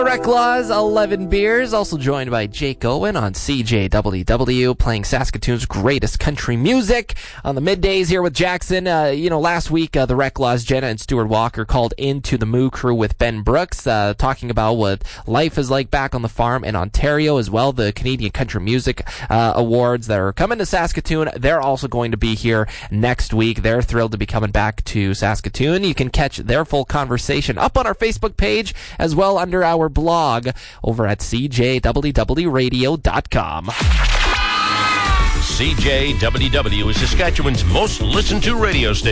The Reclaws, 11 Beers, also joined by Jake Owen on CJWW, playing Saskatoon's greatest country music on the middays here with Jackson. Last week, the Reclaws, Jenna and Stuart Walker, called into the Moo Crew with Ben Brooks, talking about what life is like back on the farm in Ontario, as well the Canadian Country Music Awards that are coming to Saskatoon. They're also going to be here next week. They're thrilled to be coming back to Saskatoon. You can catch their full conversation up on our Facebook page, as well under our blog over at cjwwradio.com. CJWW is Saskatchewan's most listened to radio station.